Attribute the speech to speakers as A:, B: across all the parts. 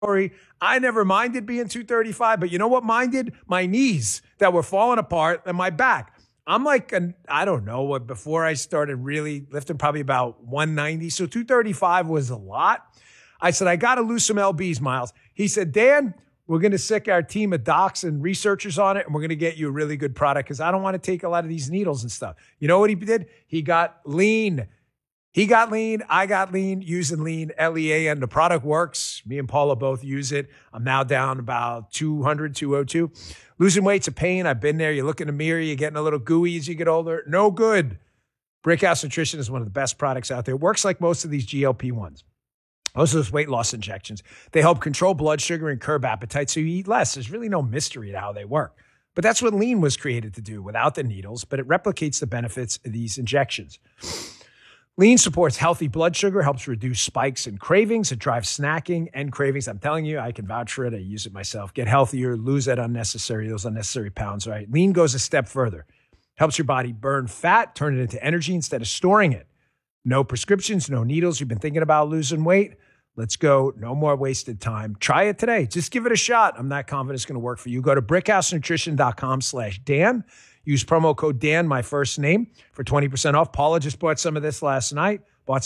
A: I never minded being 235, but you know what minded? My knees that were falling apart and my back. I'm like, I don't know what, before I started really lifting, probably about 190. So 235 was a lot. I said, I got to lose some LBs, Miles. He said, Dan, we're going to sick our team of docs and researchers on it, and we're going to get you a really good product because I don't want to take a lot of these needles and stuff. You know what he did? He got lean. He got lean. I got lean using lean, LEAN. The product works. Me and Paula both use it. I'm now down about 200, 202. Losing weight's a pain. I've been there. You look in the mirror. You're getting a little gooey as you get older. No good. Brickhouse Nutrition is one of the best products out there. It works like most of these GLP-1s. Most of those weight loss injections. They help control blood sugar and curb appetite so you eat less. There's really no mystery to how they work. But that's what lean was created to do without the needles, but it replicates the benefits of these injections. Lean supports healthy blood sugar, helps reduce spikes and cravings. It drives snacking and cravings. I'm telling you, I can vouch for it. I use it myself. Get healthier, lose those unnecessary pounds, right? Lean goes a step further. Helps your body burn fat, turn it into energy instead of storing it. No prescriptions, no needles. You've been thinking about losing weight? Let's go. No more wasted time. Try it today. Just give it a shot. I'm not confident it's going to work for you. Go to brickhousenutrition.com/Dan. Use promo code Dan, my first name, for 20% off. Paula just bought some of this last night.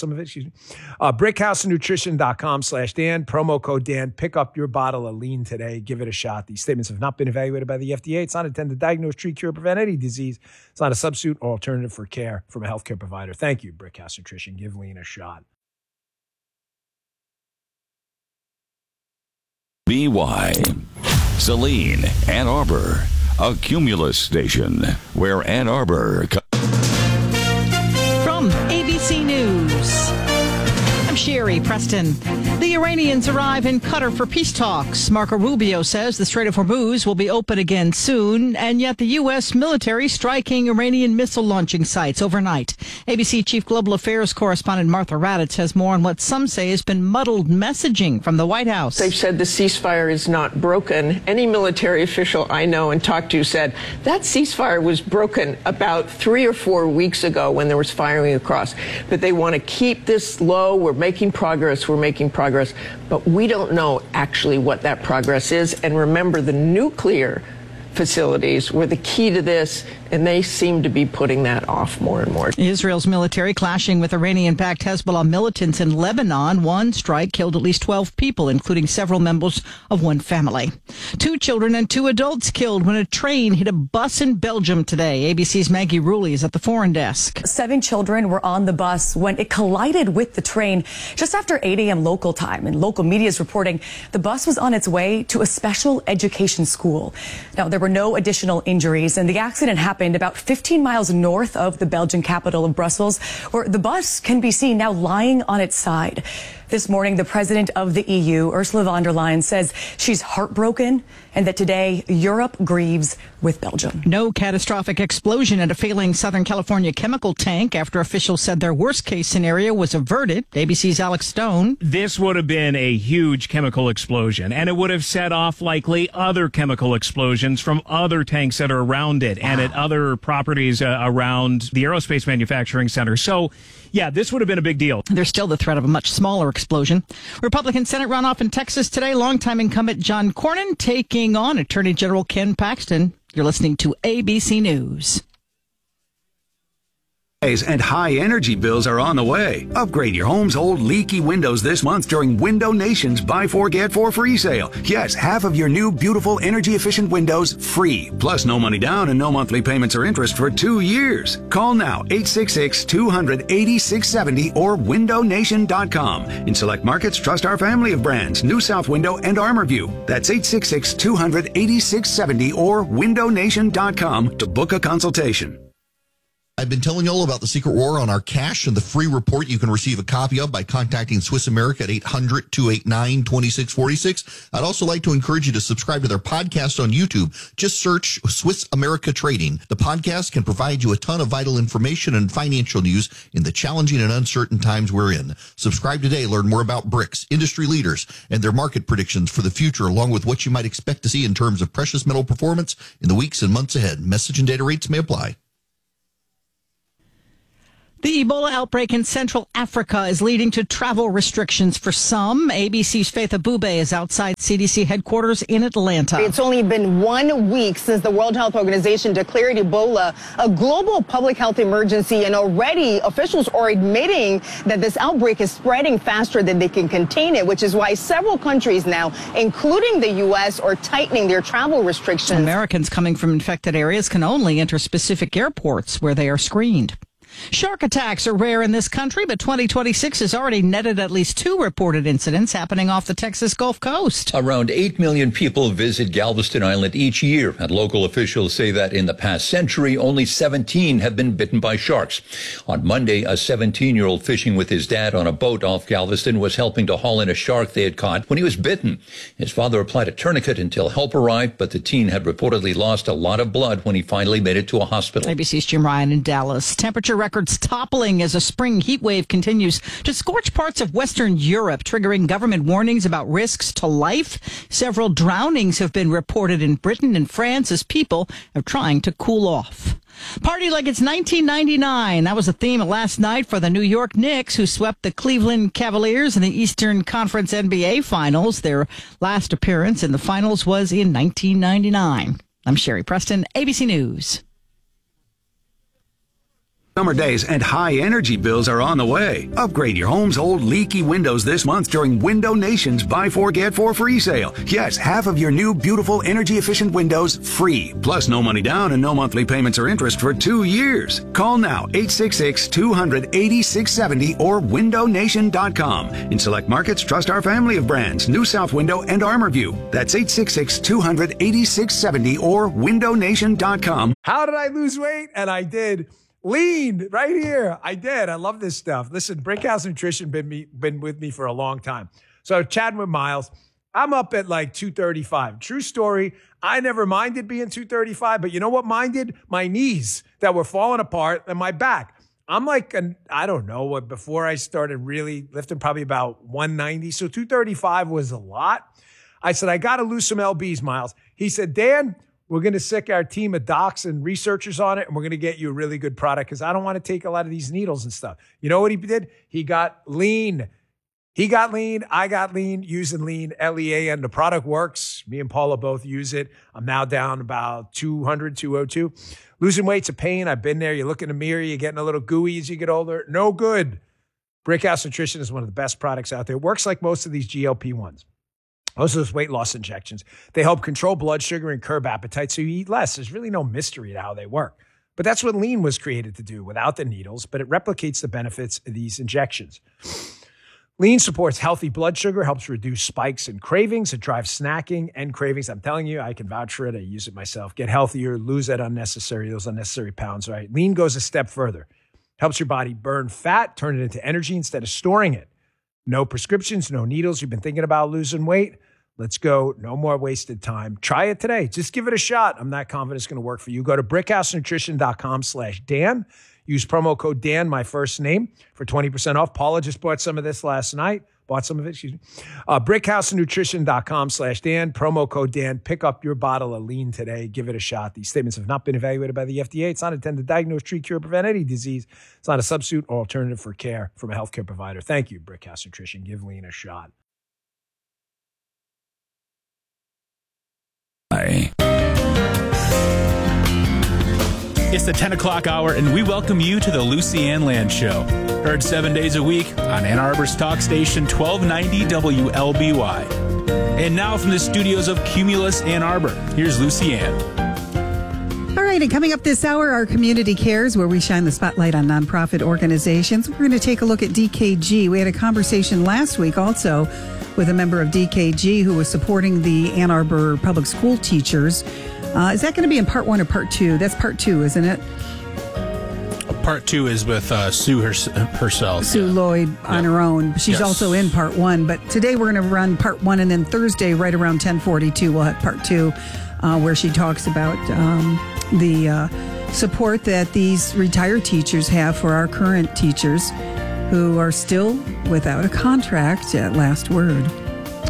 A: Brickhousenutrition.com/Dan. Promo code Dan. Pick up your bottle of lean today. Give it a shot. These statements have not been evaluated by the FDA. It's not intended to diagnose, treat, cure, or prevent any disease. It's not a substitute or alternative for care from a healthcare provider. Thank you, Brickhouse Nutrition. Give lean a shot.
B: BY, Saline, Ann Arbor, a Cumulus station where Ann Arbor.
C: From ABC News, I'm Sherry Preston. The Iranians arrive in Qatar for peace talks. Marco Rubio says the Strait of Hormuz will be open again soon, and yet the U.S. military striking Iranian missile launching sites overnight. ABC Chief Global Affairs correspondent Martha Raddatz has more on what some say has been muddled messaging from the White House.
D: They've said the ceasefire is not broken. Any military official I know and talked to said that ceasefire was broken about 3 or 4 weeks ago when there was firing across. But they want to keep this low. We're making progress. But we don't know actually what that progress is. And remember, the nuclear facilities were the key to this, and they seem to be putting that off more and more.
C: Israel's military clashing with Iranian-backed Hezbollah militants in Lebanon. One strike killed at least 12 people, including several members of one family. 2 children and 2 adults killed when a train hit a bus in Belgium today. ABC's Maggie Rulli is at the foreign desk.
E: 7 children were on the bus when it collided with the train just after 8 a.m. local time. And local media is reporting the bus was on its way to a special education school. Now, there were no additional injuries, and the accident happened about 15 miles north of the Belgian capital of Brussels, where the bus can be seen now lying on its side. This morning, the president of the EU, Ursula von der Leyen, says she's heartbroken and that today Europe grieves with Belgium.
C: No catastrophic explosion at a failing Southern California chemical tank after officials said their worst-case scenario was averted. ABC's Alex Stone.
F: This would have been a huge chemical explosion, and it would have set off likely other chemical explosions from other tanks that are around it and at other properties around the aerospace manufacturing center. So, yeah, this would have been a big deal.
C: There's still the threat of a much smaller explosion. Republican Senate runoff in Texas today. Longtime incumbent John Cornyn taking on Attorney General Ken Paxton. You're listening to ABC News.
G: And high energy bills are on the way. Upgrade your home's old leaky windows this month during Window Nation's Buy 4 Get 4 free sale. Yes, half of your new beautiful energy efficient windows free. Plus no money down and no monthly payments or interest for 2 years. Call now 866-200-8670 or windownation.com. In select markets, trust our family of brands, New South Window and ArmorView. That's 866-200-8670 or windownation.com to book a consultation.
H: I've been telling you all about the Secret War on our cash and the free report you can receive a copy of by contacting Swiss America at 800-289-2646. I'd also like to encourage you to subscribe to their podcast on YouTube. Just search Swiss America Trading. The podcast can provide you a ton of vital information and financial news in the challenging and uncertain times we're in. Subscribe today. Learn more about BRICS, industry leaders, and their market predictions for the future, along with what you might expect to see in terms of precious metal performance in the weeks and months ahead. Message and data rates may apply.
C: The Ebola outbreak in Central Africa is leading to travel restrictions for some. ABC's Faith Abube is outside CDC headquarters in Atlanta.
I: It's only been 1 week since the World Health Organization declared Ebola a global public health emergency, and already officials are admitting that this outbreak is spreading faster than they can contain it, which is why several countries now, including the U.S., are tightening their travel restrictions.
C: Americans coming from infected areas can only enter specific airports where they are screened. Shark attacks are rare in this country, but 2026 has already netted at least 2 reported incidents happening off the Texas Gulf Coast.
J: Around 8 million people visit Galveston Island each year, and local officials say that in the past century, only 17 have been bitten by sharks. On Monday, a 17-year-old fishing with his dad on a boat off Galveston was helping to haul in a shark they had caught when he was bitten. His father applied a tourniquet until help arrived, but the teen had reportedly lost a lot of blood when he finally made it to a hospital.
C: ABC's Jim Ryan in Dallas. Temperature records toppling as a spring heat wave continues to scorch parts of Western Europe, triggering government warnings about risks to life. Several drownings have been reported in Britain and France as people are trying to cool off. Party like it's 1999. That was the theme last night for the New York Knicks, who swept the Cleveland Cavaliers in the Eastern Conference NBA Finals. Their last appearance in the finals was in 1999. I'm Sherry Preston, ABC News.
G: Summer days and high energy bills are on the way. Upgrade your home's old leaky windows this month during Window Nation's Buy 4 Get 4 free sale. Yes, half of your new beautiful energy efficient windows free. Plus no money down and no monthly payments or interest for 2 years. Call now 866-200-8670 or windownation.com. In select markets, trust our family of brands, New South Window and ArmorView. That's 866-200-8670 or windownation.com.
A: How did I lose weight? And I did. Lean right here. I did. I love this stuff. Listen, Brickhouse Nutrition been with me for a long time. So chatting with Miles, I'm up at like 235. True story. I never minded being 235, but you know what minded? My knees that were falling apart and my back. I'm like, I don't know what, before I started really lifting, probably about 190. So 235 was a lot. I said, I got to lose some LBs, Miles. He said, Dan, we're going to sick our team of docs and researchers on it, and we're going to get you a really good product because I don't want to take a lot of these needles and stuff. You know what he did? He got lean. He got lean. I got lean, using lean, L-E-A-N. The product works. Me and Paula both use it. I'm now down about 200, 202. Losing weight's a pain. I've been there. You look in the mirror, you're getting a little gooey as you get older. No good. Brickhouse Nutrition is one of the best products out there. It works like most of these GLP-1s. Most of those weight loss injections, they help control blood sugar and curb appetite so you eat less. There's really no mystery to how they work. But that's what lean was created to do without the needles, but it replicates the benefits of these injections. Lean supports healthy blood sugar, helps reduce spikes and cravings. It drives snacking and cravings. I'm telling you, I can vouch for it. I use it myself. Get healthier, lose those unnecessary pounds, right? Lean goes a step further. Helps your body burn fat, turn it into energy instead of storing it. No prescriptions, no needles. You've been thinking about losing weight? Let's go. No more wasted time. Try it today. Just give it a shot. I'm not confident it's going to work for you. Go to brickhousenutrition.com/Dan. Use promo code Dan, my first name, for 20% off. Paula just bought some of this last night. brickhousenutrition.com/Dan. Promo code Dan. Pick up your bottle of lean today. Give it a shot. These statements have not been evaluated by the FDA. It's not intended to diagnose, treat, cure, prevent any disease. It's not a substitute or alternative for care from a healthcare provider. Thank you, Brickhouse Nutrition. Give lean a shot.
K: It's the 10 o'clock hour, and we welcome you to the Lucy Ann Land Show. Heard 7 days a week on Ann Arbor's talk station, 1290 WLBY. And now from the studios of Cumulus Ann Arbor, here's Lucy Ann.
L: All right, and coming up this hour, our Community Cares, where we shine the spotlight on nonprofit organizations. We're going to take a look at DKG. We had a conversation last week also with a member of DKG who was supporting the Ann Arbor public school teachers. Is that going to be in part 1 or part 2? That's part 2, isn't it?
K: Part 2 is with Sue herself.
L: Sue Lloyd on her own. She's also in part 1. But today we're going to run part 1, and then Thursday, right around 10:42, we'll have part 2, where she talks about the support that these retired teachers have for our current teachers who are still without a contract at last word.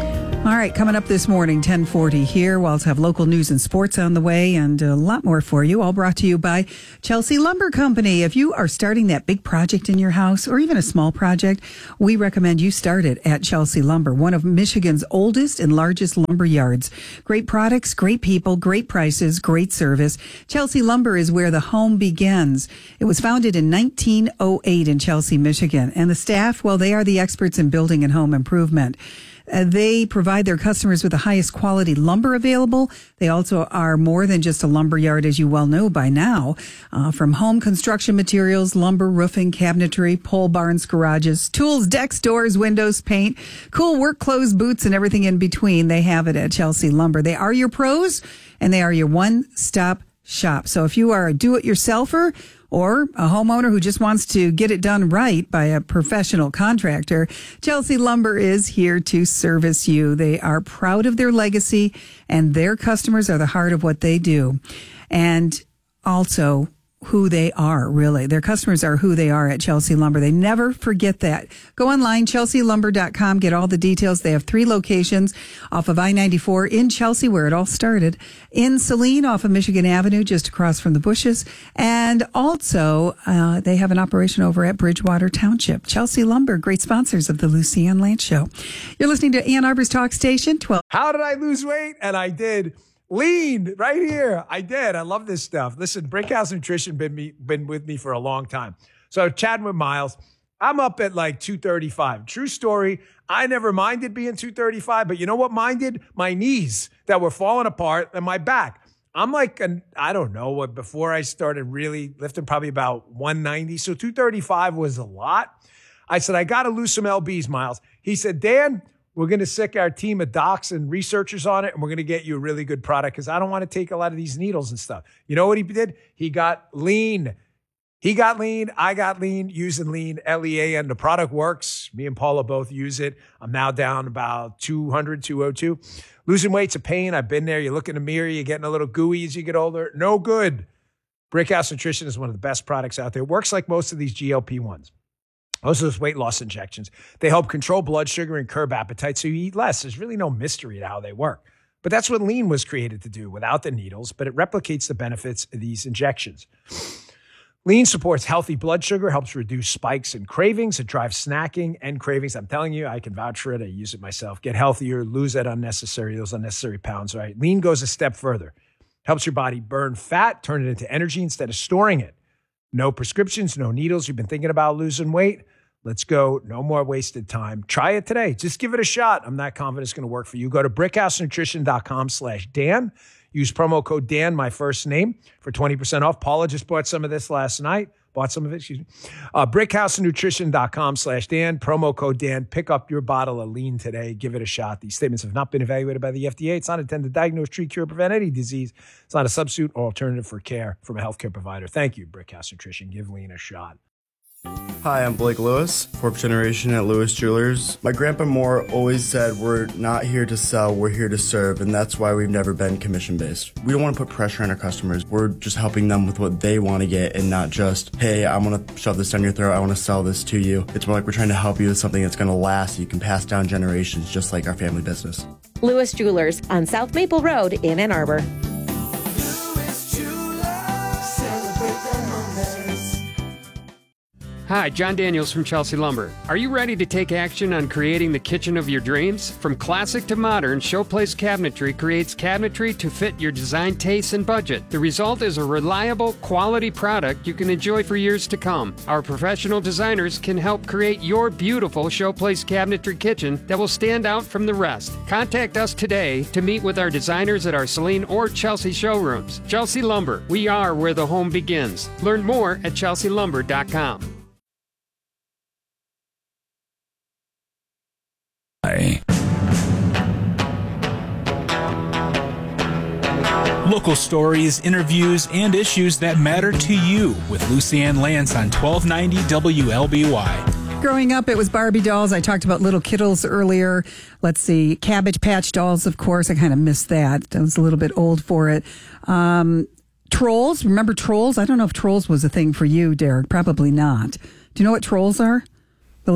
L: All right, coming up this morning, 10:40 here. We'll also have local news and sports on the way and a lot more for you, all brought to you by Chelsea Lumber Company. If you are starting that big project in your house or even a small project, we recommend you start it at Chelsea Lumber, one of Michigan's oldest and largest lumber yards. Great products, great people, great prices, great service. Chelsea Lumber is where the home begins. It was founded in 1908 in Chelsea, Michigan. And the staff, well, they are the experts in building and home improvement. They provide their customers with the highest quality lumber available. They also are more than just a lumber yard, as you well know by now. From home construction materials, lumber, roofing, cabinetry, pole barns, garages, tools, decks, doors, windows, paint, cool work clothes, boots, and everything in between. They have it at Chelsea Lumber. They are your pros, and they are your one-stop shop. So if you are a do-it-yourselfer or a homeowner who just wants to get it done right by a professional contractor, Chelsea Lumber is here to service you. They are proud of their legacy, and their customers are the heart of what they do. And also who they are, really. Their customers are who they are at Chelsea Lumber. They never forget that. Go online, chelsealumber.com, get all the details. They have 3 locations off of I-94 in Chelsea, where it all started, in Saline off of Michigan Avenue, just across from the Bushes, and also they have an operation over at Bridgewater Township. Chelsea Lumber, great sponsors of the Lucy Ann Lance Show. You're listening to Ann Arbor's Talk Station 12.
A: How did I lose weight? And I did. Lean right here. I did. I love this stuff. Listen, Brickhouse Nutrition been with me for a long time. So chatting with Miles, I'm up at like 235. True story. I never minded being 235, but you know what minded? My knees that were falling apart and my back. I'm like, I don't know what, before I started really lifting, probably about 190. So 235 was a lot. I said, I got to lose some LBs, Miles. He said, Dan, we're going to sick our team of docs and researchers on it, and we're going to get you a really good product because I don't want to take a lot of these needles and stuff. You know what he did? He got lean. He got lean. I got lean using lean, LEA, and the product works. Me and Paula both use it. I'm now down about 200, 202. Losing weight's a pain. I've been there. You look in the mirror, you're getting a little gooey as you get older. No good. Brickhouse Nutrition is one of the best products out there. It works like most of these GLP-1s. Most of those weight loss injections, they help control blood sugar and curb appetite so you eat less. There's really no mystery to how they work. But that's what lean was created to do without the needles, but it replicates the benefits of these injections. Lean supports healthy blood sugar, helps reduce spikes and cravings. It drives snacking and cravings. I'm telling you, I can vouch for it. I use it myself. Get healthier, lose those unnecessary pounds, right? Lean goes a step further. Helps your body burn fat, turn it into energy instead of storing it. No prescriptions, no needles. You've been thinking about losing weight? Let's go. No more wasted time. Try it today. Just give it a shot. I'm not confident it's going to work for you. Go to brickhousenutrition.com/Dan. Use promo code Dan, my first name, for 20% off. Paula just bought some of this last night. Brickhousenutrition.com/Dan. Promo code Dan. Pick up your bottle of lean today. Give it a shot. These statements have not been evaluated by the FDA. It's not intended to diagnose, treat, cure, prevent any disease. It's not a substitute or alternative for care from a healthcare provider. Thank you, Brickhouse Nutrition. Give lean a shot.
M: Hi, I'm Blake Lewis, 4th generation at Lewis Jewelers. My grandpa Moore always said we're not here to sell, we're here to serve, and that's why we've never been commission-based. We don't want to put pressure on our customers. We're just helping them with what they want to get and not just, hey, I'm going to shove this down your throat, I want to sell this to you. It's more like we're trying to help you with something that's going to last, you can pass down generations just like our family business.
N: Lewis Jewelers on South Maple Road in Ann Arbor.
O: Hi, John Daniels from Chelsea Lumber. Are you ready to take action on creating the kitchen of your dreams? From classic to modern, Showplace Cabinetry creates cabinetry to fit your design tastes and budget. The result is a reliable, quality product you can enjoy for years to come. Our professional designers can help create your beautiful Showplace Cabinetry kitchen that will stand out from the rest. Contact us today to meet with our designers at our Saline or Chelsea showrooms. Chelsea Lumber, we are where the home begins. Learn more at chelsealumber.com.
K: Local stories, interviews, and issues that matter to you with Lucy Ann Lance on 1290 WLBY.
L: Growing up, it was Barbie dolls. I talked about Little Kittles earlier. Let's see, Cabbage Patch dolls, of course. I kind of missed that. I was a little bit old for it. Trolls. Remember Trolls? I don't know if Trolls was a thing for you, Derek. Probably not. Do you know what Trolls are? The little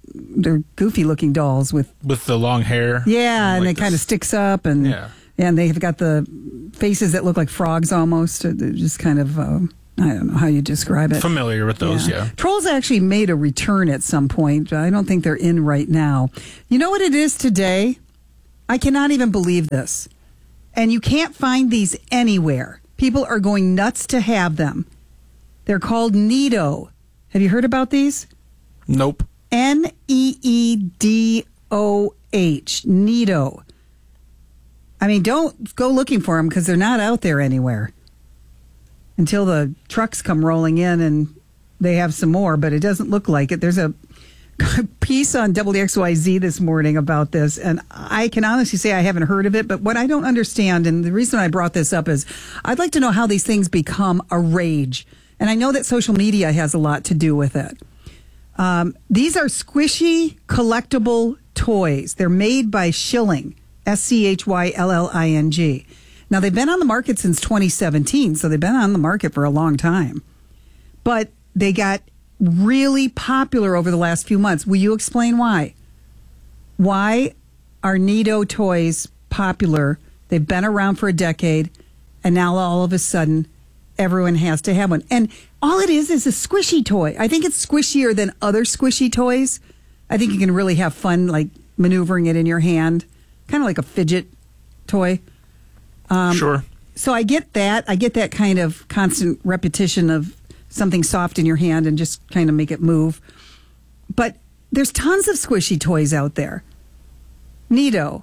L: they're goofy looking dolls with
K: the long hair.
L: Yeah, and
K: like
L: it kind of sticks up, and they've got the faces that look like frogs almost. They're just kind of I don't know how you describe it.
K: Familiar with those, yeah.
L: Trolls actually made a return at some point. I don't think they're in right now. You know what it is today? I cannot even believe this. And you can't find these anywhere. People are going nuts to have them. They're called Neato. Have you heard about these?
K: Nope.
L: Needoh. Neato. I mean, don't go looking for them because they're not out there anywhere until the trucks come rolling in and they have some more, but it doesn't look like it. There's a piece on WXYZ this morning about this, and I can honestly say I haven't heard of it, but what I don't understand, and the reason I brought this up is I'd like to know how these things become a rage. And I know that social media has a lot to do with it. These are squishy, collectible toys. They're made by Schilling, Schylling. Now, they've been on the market since 2017, so they've been on the market for a long time. But they got really popular over the last few months. Will you explain why? Why are Neato toys popular? They've been around for a decade, and now all of a sudden, everyone has to have one. And all it is a squishy toy. I think it's squishier than other squishy toys. I think you can really have fun, like maneuvering it in your hand, kind of like a fidget toy.
K: Sure.
L: So I get that. I get that kind of constant repetition of something soft in your hand and just kind of make it move. But there's tons of squishy toys out there. Neato,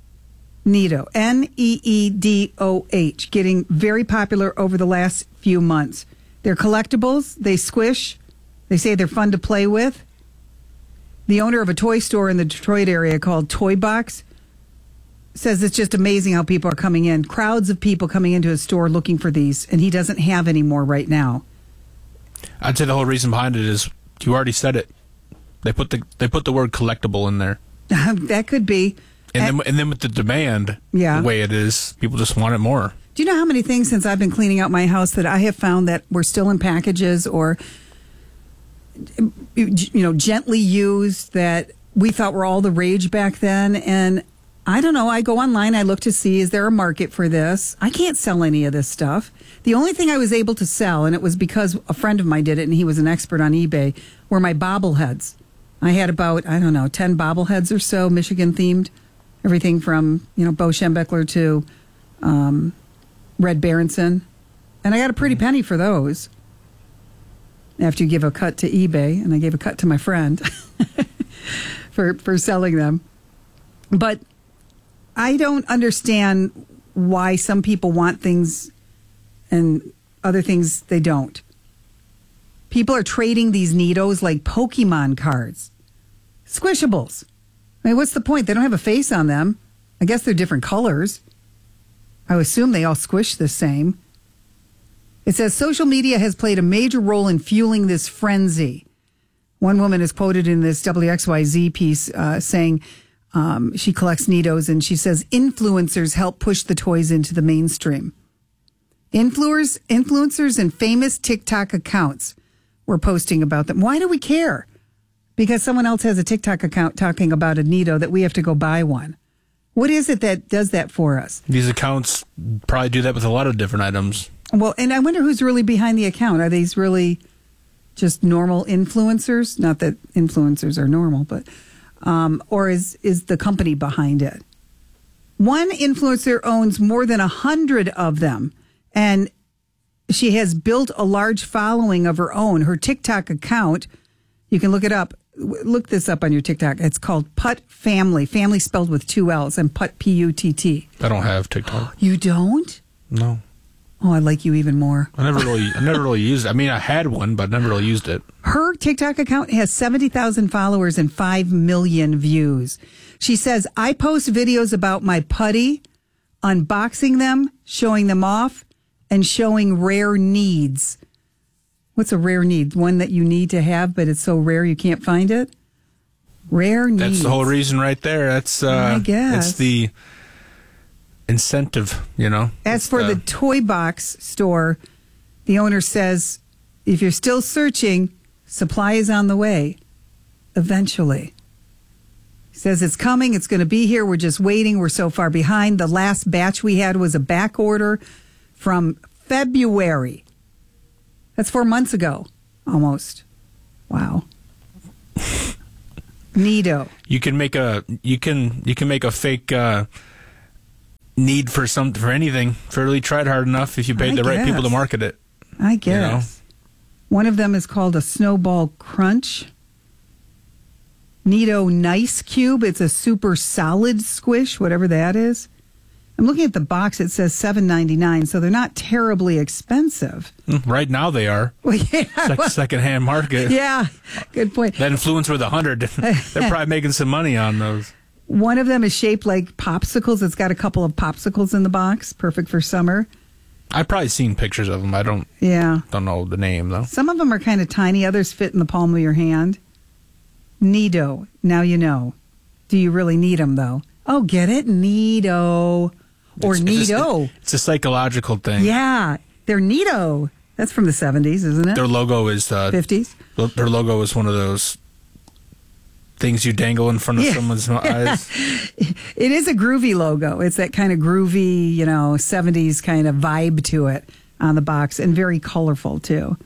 L: Needoh, getting very popular over the last few months. They're collectibles. They squish. They say they're fun to play with. The owner of a toy store in the Detroit area called Toy Box says it's just amazing how people are coming in. Crowds of people coming into his store looking for these, and he doesn't have any more right now.
K: I'd say the whole reason behind it is you already said it. They put the word collectible in there.
L: That could be.
K: And then with the demand, the way it is, people just want it more.
L: Do you know how many things since I've been cleaning out my house that I have found that were still in packages or, gently used that we thought were all the rage back then? And I don't know. I go online. I look to see, is there a market for this? I can't sell any of this stuff. The only thing I was able to sell, and it was because a friend of mine did it and he was an expert on eBay, were my bobbleheads. I had about, 10 bobbleheads or so, Michigan themed. Everything from, Bo Schembechler to Red Berenson. And I got a pretty penny for those. After you give a cut to eBay, and I gave a cut to my friend for selling them. But I don't understand why some people want things and other things they don't. People are trading these Neatos like Pokemon cards. Squishables. I mean, what's the point? They don't have a face on them. I guess they're different colors. I would assume they all squish the same. It says social media has played a major role in fueling this frenzy. One woman is quoted in this WXYZ piece saying she collects Neatos, and she says influencers help push the toys into the mainstream. Influencers and famous TikTok accounts were posting about them. Why do we care? Because someone else has a TikTok account talking about a Neato that we have to go buy one. What is it that does that for us?
K: These accounts probably do that with a lot of different items.
L: Well, and I wonder who's really behind the account. Are these really just normal influencers? Not that influencers are normal, but or is the company behind it? One influencer owns more than 100 of them, and she has built a large following of her own. Her TikTok account, you can look it up. Look this up on your TikTok. It's called Putt Family. Family spelled with 2 L's, and Putt, Putt.
K: I don't have TikTok.
L: You don't?
K: No.
L: Oh, I like you even more.
K: I never really used it. I mean, I had one, but never really used it.
L: Her TikTok account has 70,000 followers and 5 million views. She says, I post videos about my putty, unboxing them, showing them off, and showing rare needs. What's a rare need? One that you need to have, but it's so rare you can't find it? Rare needs.
K: That's the whole reason right there. That's
L: I guess.
K: It's the incentive,
L: As for the Toy Box store, the owner says, if you're still searching, supply is on the way. eventually. He says it's coming. It's going to be here. We're just waiting. We're so far behind. The last batch we had was a back order from February. That's 4 months ago, almost. Wow. Nido.
K: You can make a fake need for anything. If you really tried hard enough, if you paid the right people to market it.
L: I guess. You know? One of them is called a Snowball Crunch. Nido Nice Cube. It's a super solid squish, whatever that is. I'm looking at the box. It says $7.99, so they're not terribly expensive.
K: Right now they are.
L: Well, yeah.
K: Secondhand market.
L: Yeah, good point.
K: That influence with 100. They're probably making some money on those.
L: One of them is shaped like popsicles. It's got a couple of popsicles in the box. Perfect for summer.
K: I've probably seen pictures of them. I don't know the name, though.
L: Some of them are kind of tiny. Others fit in the palm of your hand. Nido. Now you know. Do you really need them, though? Oh, get it? Nido. Or Nido.
K: It's a psychological thing.
L: Yeah. They're Nido. That's from the 70s, isn't it?
K: Their logo is
L: 50s.
K: Their logo is one of those things you dangle in front of someone's eyes.
L: It is a groovy logo. It's that kind of groovy, 70s kind of vibe to it on the box, and very colorful, too.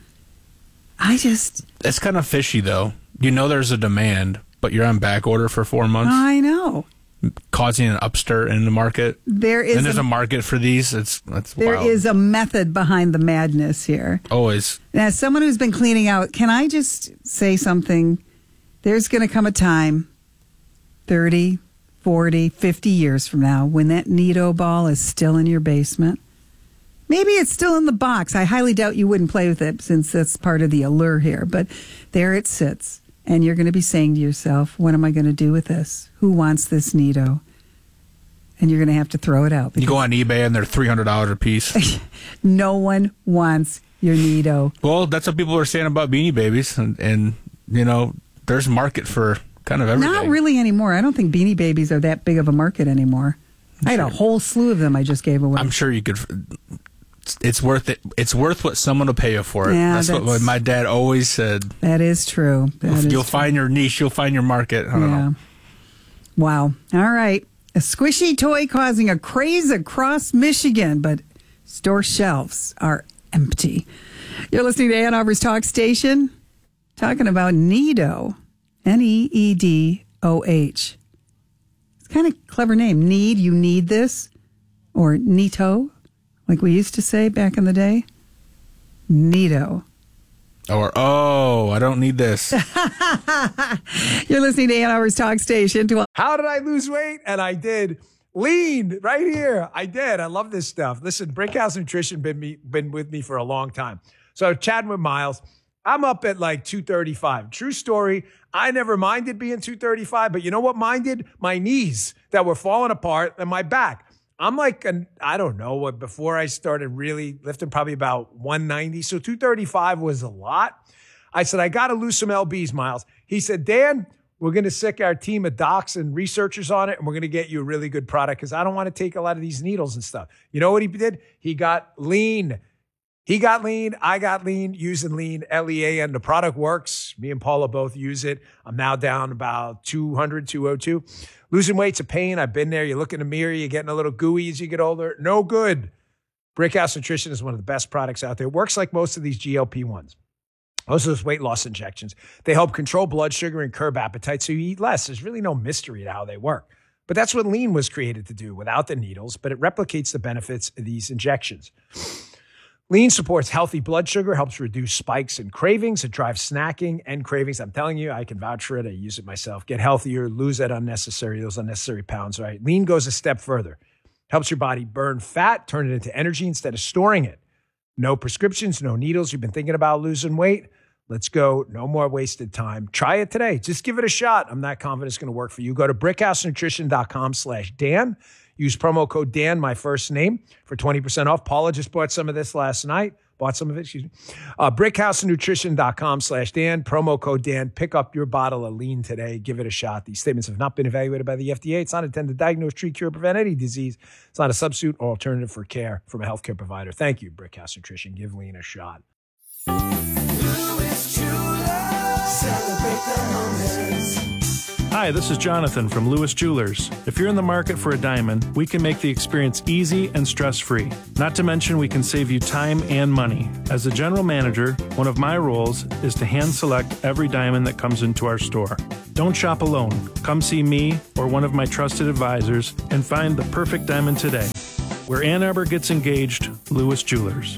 K: It's kind of fishy, though. You know there's a demand, but you're on back order for 4 months.
L: I know.
K: Causing an upstart in the market. There's a market for these. That's
L: there
K: wild.
L: is a method behind the madness here.
K: Always.
L: Now, as someone who's been cleaning out, can I just say something? There's going to come a time, 30, 40, 50 years from now, when that Nido ball is still in your basement. Maybe it's still in the box. I highly doubt you wouldn't play with it, since that's part of the allure here. But there it sits. And you're going to be saying to yourself, what am I going to do with this? Who wants this Nido? And you're going to have to throw it out.
K: You go on eBay and they're $300 a piece.
L: No one wants your Nido.
K: Well, that's what people are saying about Beanie Babies. And there's a market for kind of everything.
L: Not really anymore. I don't think Beanie Babies are that big of a market anymore. I had a whole slew of them I just gave away.
K: I'm sure you could... It's worth it. It's worth what someone will pay you for it.
L: Yeah,
K: that's what my dad always said.
L: That is true.
K: You'll find your niche. You'll find your market. I don't know.
L: Wow. All right. A squishy toy causing a craze across Michigan, but store shelves are empty. You're listening to Ann Arbor's Talk Station, talking about Nido. Needoh. It's kind of a clever name. Need, you need this. Or Nito, like we used to say back in the day. Nido.
K: Or, I don't need this.
L: You're listening to Ann Arbor's Talk Station.
A: How did I lose weight? And I did. Lean right here. I did. I love this stuff. Listen, Brickhouse Nutrition been with me for a long time. So chatting with Miles, I'm up at like 235. True story. I never minded being 235, but you know what minded? My knees that were falling apart and my back. I'm like, I don't know, before I started really lifting, probably about 190. So 235 was a lot. I said, I got to lose some LBs, Miles. He said, Dan, we're going to sick our team of docs and researchers on it, and we're going to get you a really good product because I don't want to take a lot of these needles and stuff. You know what he did? He got lean. He got lean. I got lean using lean, LEAN. The product works. Me and Paula both use it. I'm now down about 200, 202. Losing weight's a pain. I've been there. You look in the mirror, you're getting a little gooey as you get older. No good. Brickhouse Nutrition is one of the best products out there. It works like most of these GLP-1s. Most of those weight loss injections. They help control blood sugar and curb appetite so you eat less. There's really no mystery to how they work. But that's what lean was created to do without the needles, but it replicates the benefits of these injections. Lean supports healthy blood sugar, helps reduce spikes and cravings. It drives snacking and cravings. I'm telling you, I can vouch for it. I use it myself. Get healthier, lose those unnecessary pounds, right? Lean goes a step further. Helps your body burn fat, turn it into energy instead of storing it. No prescriptions, no needles. You've been thinking about losing weight? Let's go. No more wasted time. Try it today. Just give it a shot. I'm not confident it's going to work for you. Go to brickhousenutrition.com/Dan. Use promo code Dan, my first name, for 20% off. Paula just bought some of this last night. Brickhousenutrition.com/Dan. Promo code Dan. Pick up your bottle of lean today. Give it a shot. These statements have not been evaluated by the FDA. It's not intended to diagnose, treat, cure, prevent any disease. It's not a substitute or alternative for care from a healthcare provider. Thank you, Brickhouse Nutrition. Give lean a shot.
P: Louis Jewelers, celebrate the moments. Hi, this is Jonathan from Lewis Jewelers. If you're in the market for a diamond, we can make the experience easy and stress-free. Not to mention, we can save you time and money. As a general manager, one of my roles is to hand select every diamond that comes into our store. Don't shop alone. Come see me or one of my trusted advisors and find the perfect diamond today. Where Ann Arbor gets engaged, Lewis Jewelers.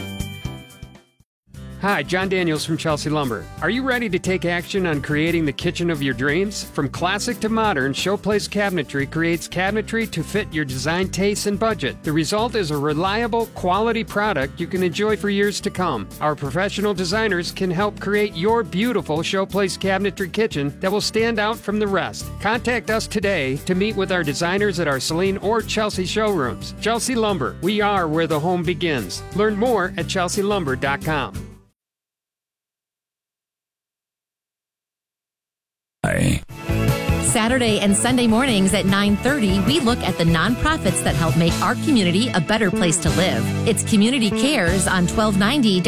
O: Hi, John Daniels from Chelsea Lumber. Are you ready to take action on creating the kitchen of your dreams? From classic to modern, Showplace Cabinetry creates cabinetry to fit your design tastes and budget. The result is a reliable, quality product you can enjoy for years to come. Our professional designers can help create your beautiful Showplace Cabinetry kitchen that will stand out from the rest. Contact us today to meet with our designers at our Saline or Chelsea showrooms. Chelsea Lumber, we are where the home begins. Learn more at chelsealumber.com.
Q: Saturday and Sunday mornings at 9:30, we look at the nonprofits that help make our community a better place to live. It's Community Cares on 1290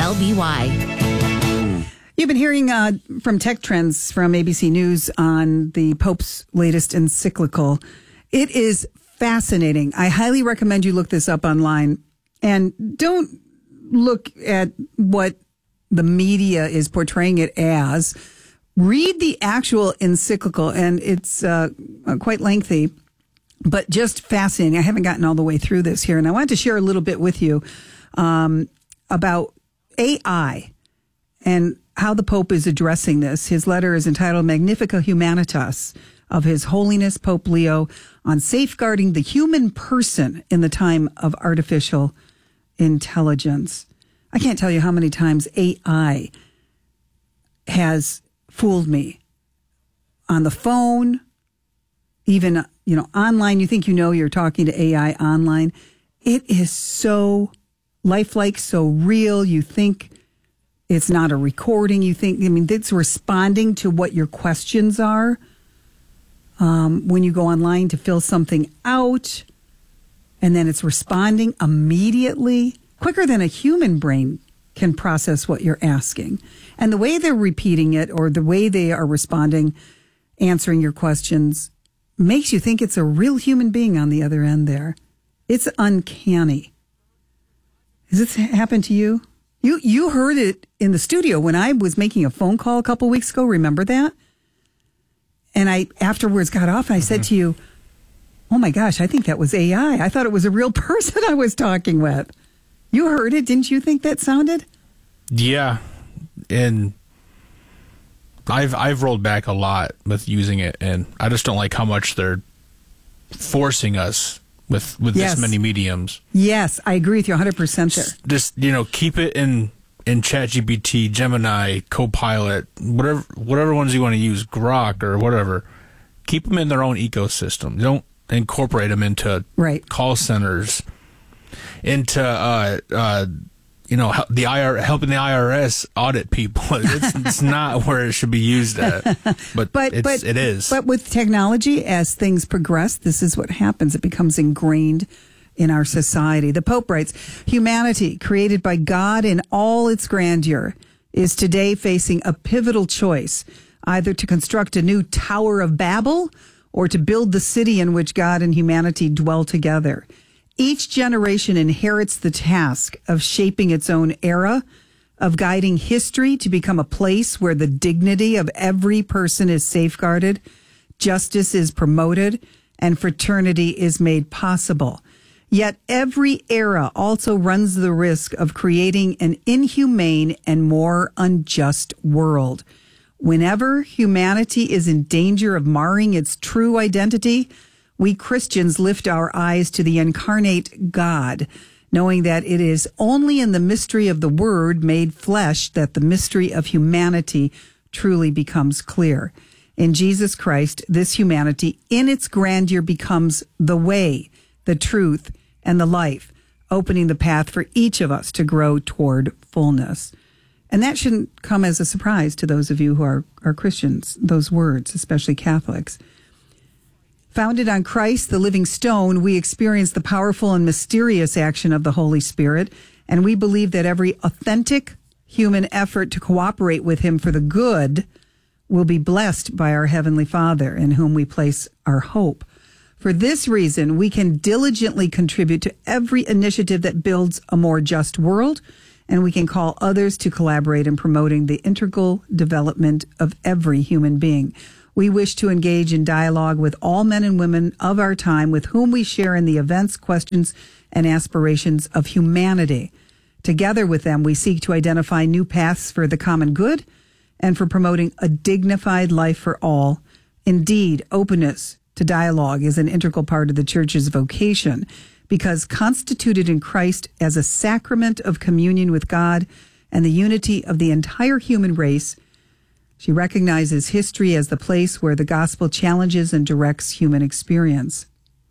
Q: WLBY.
L: You've been hearing from Tech Trends from ABC News on the Pope's latest encyclical. It is fascinating. I highly recommend you look this up online. And don't look at what the media is portraying it as. Read the actual encyclical, and it's quite lengthy, but just fascinating. I haven't gotten all the way through this here, and I wanted to share a little bit with you about AI and how the Pope is addressing this. His letter is entitled Magnifica Humanitas of His Holiness Pope Leo on safeguarding the human person in the time of artificial intelligence. I can't tell you how many times AI has fooled me on the phone, even, online. You think you're talking to AI online. It is so lifelike, so real. You think it's not a recording. You think, it's responding to what your questions are. When you go online to fill something out, and then it's responding immediately, quicker than a human brain can process what you're asking. And the way they're repeating it or the way they are responding, answering your questions, makes you think it's a real human being on the other end there. It's uncanny. Has this happened to you? You heard it in the studio when I was making a phone call a couple weeks ago. Remember that? And I afterwards got off and I said to you, oh my gosh, I think that was AI. I thought it was a real person I was talking with. You heard it. Didn't you think that sounded?
K: Yeah. And I've rolled back a lot with using it, and I just don't like how much they're forcing us with
L: Yes.
K: this many mediums.
L: Yes, I agree with you 100% there.
K: Just keep it in ChatGPT, Gemini, Copilot, whatever ones you want to use, Grok or whatever. Keep them in their own ecosystem. Don't incorporate them into call centers, into helping the IRS audit people. It's not where it should be used at, but it is.
L: But with technology, as things progress, this is what happens. It becomes ingrained in our society. The Pope writes, humanity, created by God in all its grandeur, is today facing a pivotal choice, either to construct a new Tower of Babel or to build the city in which God and humanity dwell together. Each generation inherits the task of shaping its own era, of guiding history to become a place where the dignity of every person is safeguarded, justice is promoted, and fraternity is made possible. Yet every era also runs the risk of creating an inhumane and more unjust world. Whenever humanity is in danger of marring its true identity, we Christians lift our eyes to the incarnate God, knowing that it is only in the mystery of the Word made flesh that the mystery of humanity truly becomes clear. In Jesus Christ, this humanity in its grandeur becomes the way, the truth, and the life, opening the path for each of us to grow toward fullness. And that shouldn't come as a surprise to those of you who are Christians, those words, especially Catholics. Founded on Christ, the living stone, we experience the powerful and mysterious action of the Holy Spirit, and we believe that every authentic human effort to cooperate with him for the good will be blessed by our Heavenly Father in whom we place our hope. For this reason, we can diligently contribute to every initiative that builds a more just world, and we can call others to collaborate in promoting the integral development of every human being. We wish to engage in dialogue with all men and women of our time with whom we share in the events, questions, and aspirations of humanity. Together with them, we seek to identify new paths for the common good and for promoting a dignified life for all. Indeed, openness to dialogue is an integral part of the church's vocation because constituted in Christ as a sacrament of communion with God and the unity of the entire human race, she recognizes history as the place where the gospel challenges and directs human experience.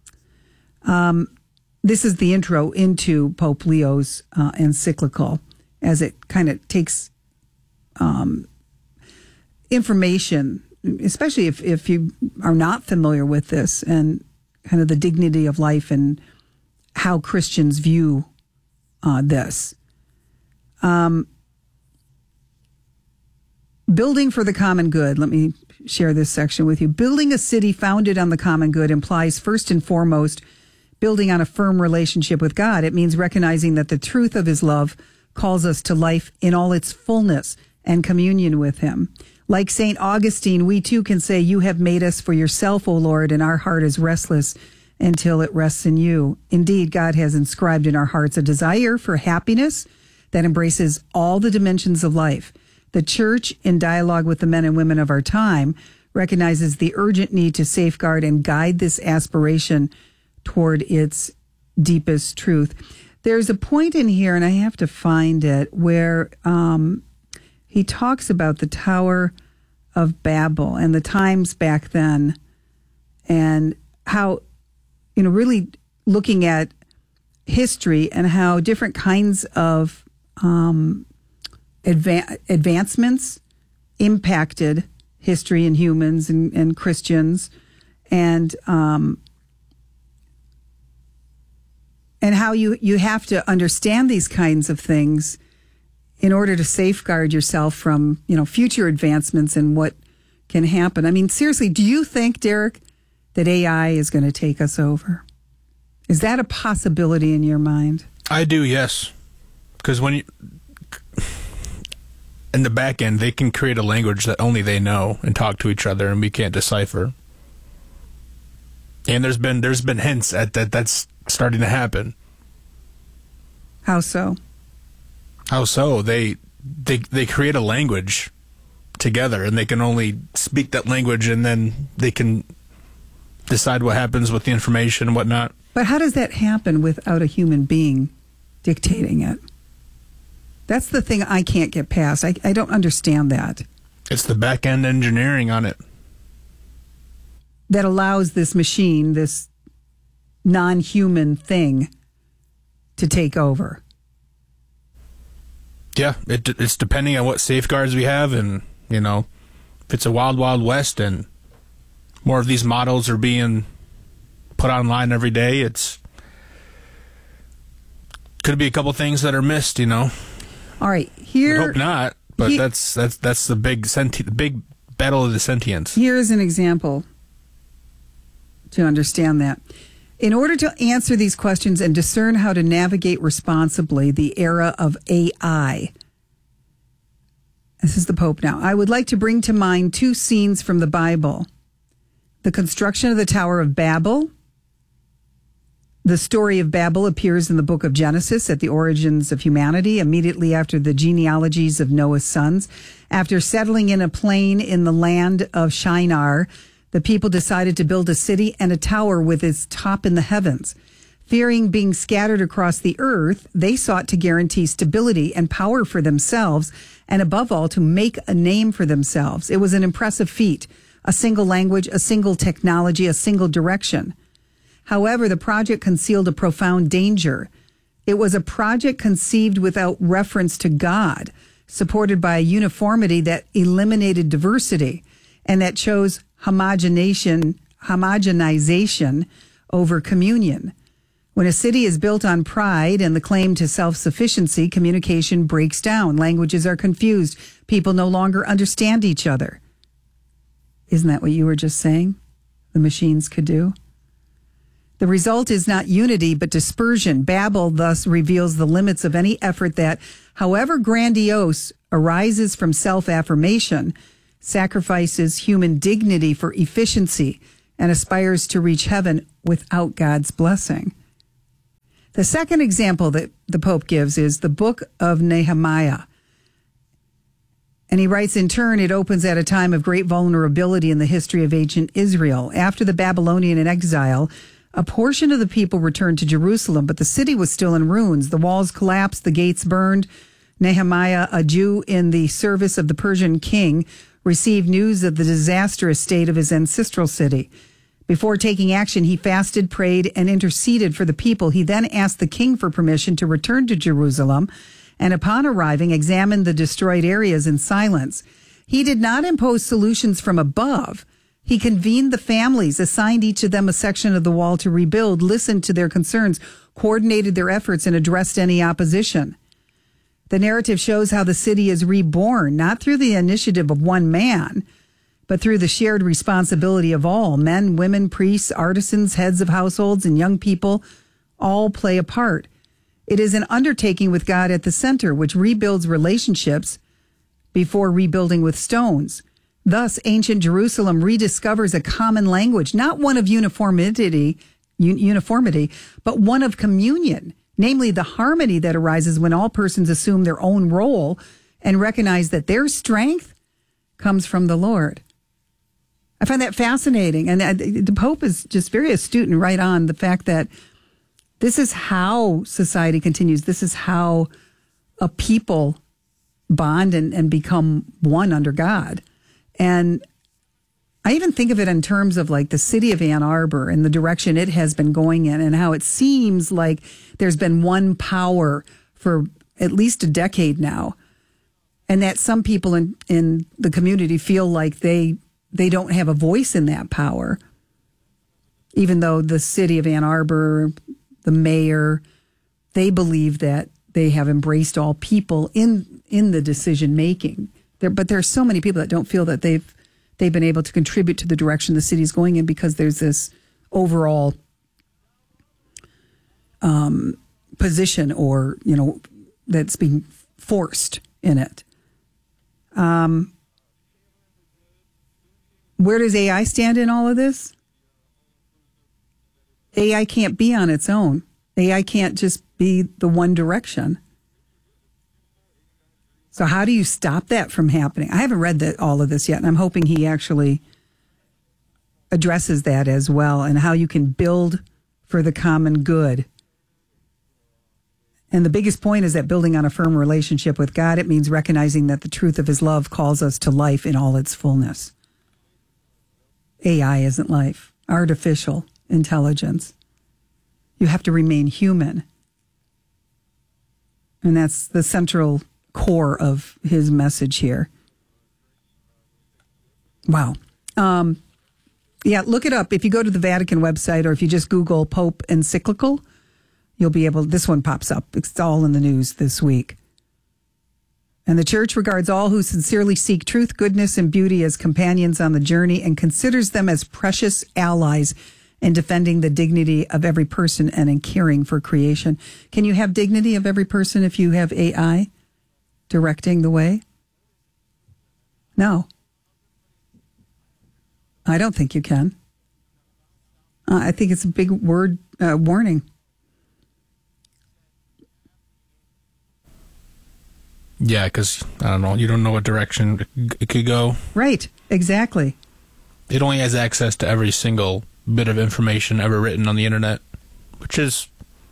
L: This is the intro into Pope Leo's encyclical, as it kind of takes information, especially if you are not familiar with this, and kind of the dignity of life and how Christians view this. Building for the common good. Let me share this section with you. Building a city founded on the common good implies first and foremost building on a firm relationship with God. It means recognizing that the truth of his love calls us to life in all its fullness and communion with him. Like St. Augustine, we too can say, you have made us for yourself, O Lord, and our heart is restless until it rests in you. Indeed, God has inscribed in our hearts a desire for happiness that embraces all the dimensions of life. The church, in dialogue with the men and women of our time, recognizes the urgent need to safeguard and guide this aspiration toward its deepest truth. There's a point in here, and I have to find it, where he talks about the Tower of Babel and the times back then, and how, really looking at history and how different kinds of advancements impacted history and humans and Christians, and how you have to understand these kinds of things in order to safeguard yourself from, future advancements and what can happen. I mean, seriously, do you think, Derek, that AI is going to take us over? Is that a possibility in your mind?
K: I do, yes. Because when in the back end, they can create a language that only they know and talk to each other, and we can't decipher. And there's been hints at that's starting to happen.
L: How so?
K: How so? They create a language together, and they can only speak that language, and then they can decide what happens with the information and whatnot.
L: But how does that happen without a human being dictating it? That's the thing I can't get past. I don't understand that.
K: It's the back-end engineering on it
L: that allows this machine, this non-human thing, to take over.
K: Yeah, it's depending on what safeguards we have, and, if it's a wild, wild west and more of these models are being put online every day, it's could be a couple things that are missed,
L: All right, here.
K: I hope not, but that's the big battle of the sentience.
L: Here's an example to understand that. In order to answer these questions and discern how to navigate responsibly the era of AI, this is the Pope now, I would like to bring to mind two scenes from the Bible. The construction of the Tower of Babel. The story of Babel appears in the book of Genesis at the origins of humanity, immediately after the genealogies of Noah's sons. After settling in a plain in the land of Shinar, the people decided to build a city and a tower with its top in the heavens. Fearing being scattered across the earth, they sought to guarantee stability and power for themselves, and above all, to make a name for themselves. It was an impressive feat. A single language, a single technology, a single direction. However, the project concealed a profound danger. It was a project conceived without reference to God, supported by a uniformity that eliminated diversity, and that chose homogenization over communion. When a city is built on pride and the claim to self-sufficiency, communication breaks down. Languages are confused. People no longer understand each other. Isn't that what you were just saying? The machines could do? The result is not unity, but dispersion. Babel thus reveals the limits of any effort that, however grandiose, arises from self-affirmation, sacrifices human dignity for efficiency, and aspires to reach heaven without God's blessing. The second example that the Pope gives is the book of Nehemiah. And he writes, in turn, it opens at a time of great vulnerability in the history of ancient Israel. After the Babylonian exile, a portion of the people returned to Jerusalem, but the city was still in ruins. The walls collapsed, the gates burned. Nehemiah, a Jew in the service of the Persian king, received news of the disastrous state of his ancestral city. Before taking action, he fasted, prayed, and interceded for the people. He then asked the king for permission to return to Jerusalem, and upon arriving, examined the destroyed areas in silence. He did not impose solutions from above. He convened the families, assigned each of them a section of the wall to rebuild, listened to their concerns, coordinated their efforts, and addressed any opposition. The narrative shows how the city is reborn, not through the initiative of one man, but through the shared responsibility of all. Men, women, priests, artisans, heads of households, and young people all play a part. It is an undertaking with God at the center, which rebuilds relationships before rebuilding with stones. Thus, ancient Jerusalem rediscovers a common language, not one of uniformity, but one of communion, namely the harmony that arises when all persons assume their own role and recognize that their strength comes from the Lord. I find that fascinating. And the Pope is just very astute and right on the fact that this is how society continues. This is how a people bond and become one under God. And I even think of it in terms of like the city of Ann Arbor and the direction it has been going in, and how it seems like there's been one power for at least a decade now. And that some people in the community feel like they don't have a voice in that power, even though the city of Ann Arbor, the mayor, they believe that they have embraced all people in the decision making. But there are so many people that don't feel that they've been able to contribute to the direction the city's going in, because there's this overall position, or that's being forced in it. Where does AI stand in all of this? AI can't be on its own. AI can't just be the one direction. So how do you stop that from happening? I haven't read all of this yet, and I'm hoping he actually addresses that as well, and how you can build for the common good. And the biggest point is that building on a firm relationship with God, it means recognizing that the truth of his love calls us to life in all its fullness. AI isn't life. Artificial intelligence. You have to remain human. And that's the central core of his message here. Wow. Yeah, look it up. If you go to the Vatican website, or if you just Google Pope encyclical, you'll be able, this one pops up. It's all in the news this week. And the church regards all who sincerely seek truth, goodness, and beauty as companions on the journey, and considers them as precious allies in defending the dignity of every person and in caring for creation. Can you have dignity of every person if you have AI directing the way? No. I don't think you can. I think it's a big warning.
K: Yeah, because, I don't know, you don't know what direction it could go.
L: Right, exactly.
K: It only has access to every single bit of information ever written on the internet, which is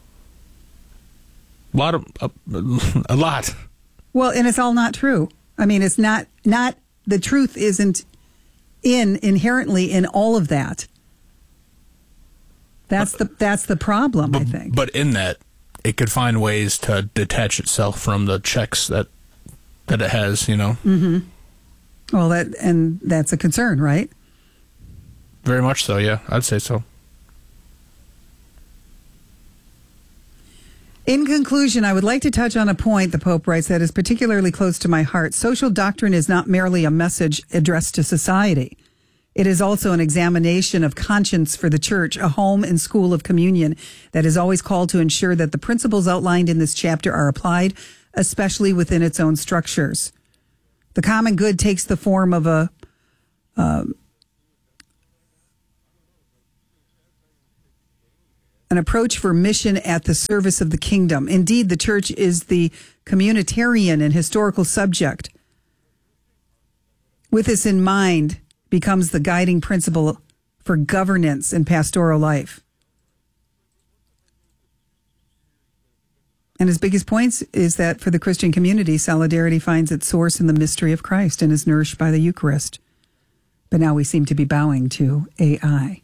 K: a lot.
L: Well, and it's all not true. I mean, it's not the truth isn't inherently in all of that. That's the problem, I think.
K: But in that, it could find ways to detach itself from the checks that it has,
L: Mm-hmm. Well, that's a concern, right?
K: Very much so, yeah. I'd say so.
L: In conclusion, I would like to touch on a point, the Pope writes, that is particularly close to my heart. Social doctrine is not merely a message addressed to society. It is also an examination of conscience for the church, a home and school of communion that is always called to ensure that the principles outlined in this chapter are applied, especially within its own structures. The common good takes the form of an approach for mission at the service of the kingdom. Indeed, the church is the communitarian and historical subject. With this in mind, becomes the guiding principle for governance and pastoral life. And his biggest points is that for the Christian community, solidarity finds its source in the mystery of Christ and is nourished by the Eucharist. But now we seem to be bowing to AI.